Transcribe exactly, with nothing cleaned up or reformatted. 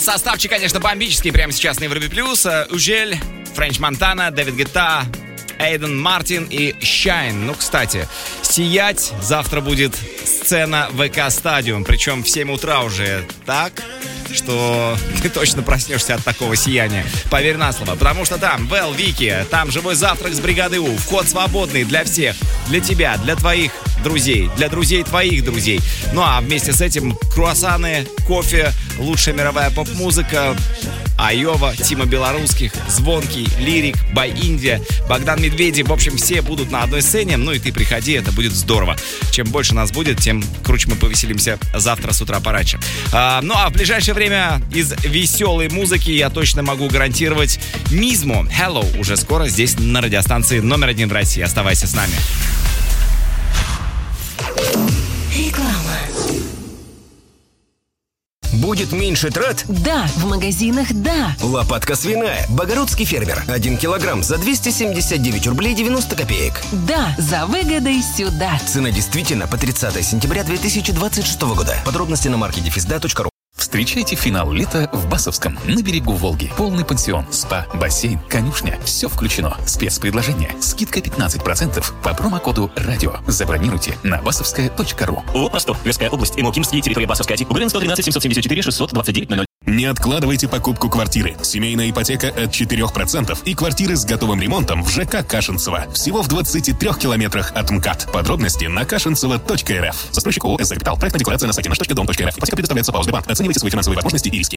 составчик, конечно, бомбический прямо сейчас на Европе Плюс. Ужель, Френч Монтана, Дэвид Гетта, Эйден Мартин и Shine. Ну, кстати, сиять завтра будет сцена ВК Стадиум. Причем в семь утра уже так, что ты точно проснешься от такого сияния. Поверь на слово. Потому что там Вэл, Вики, там живой завтрак с бригадой У. Вход свободный для всех. Для тебя, для твоих друзей, для друзей твоих друзей. Ну а вместе с этим круассаны, кофе, лучшая мировая поп-музыка, Айова, Тима Белорусских, Звонкий, Лирик, Бай Индия, Богдан Медведев. В общем, все будут на одной сцене. Ну и ты приходи, это будет здорово. Чем больше нас будет, тем круче мы повеселимся завтра с утра пораньше. А, ну а в ближайшее время из веселой музыки я точно могу гарантировать Мизмо. Hello уже скоро здесь на радиостанции номер один в России. Оставайся с нами. Реклама. Будет меньше трат? Да, в магазинах да. Лопатка свиная. Богородский фермер. один килограмм за двести семьдесят девять рублей девяносто копеек. Да, за выгодой сюда. Цена действительно по тридцатое сентября две тысячи двадцать шестого года. Подробности на маркете физда точка ру. Встречайте финал лета в Басовском, на берегу Волги. Полный пансион, спа, бассейн, конюшня. Все включено. Спецпредложение. Скидка пятнадцать процентов по промокоду «Радио». Забронируйте на басовская точка ру. ООО «Ростов», Тверская область, Имокимский, территория Басовская, УГРН сто тринадцать семьсот семьдесят четыре шестьсот двадцать девять ноль ноль. Не откладывайте покупку квартиры. Семейная ипотека от четырех процентов и квартиры с готовым ремонтом в ЖК Кашинцево. Всего в двадцати трёх километрах от МКАД. Подробности на кашинцево точка р ф. Застройщик ООО «СЗ Капитал». Проектная декларация на сайте наш точка дом точка р ф. Ипотека предоставляется по ОСББанк. Оценивайте свои финансовые возможности и риски.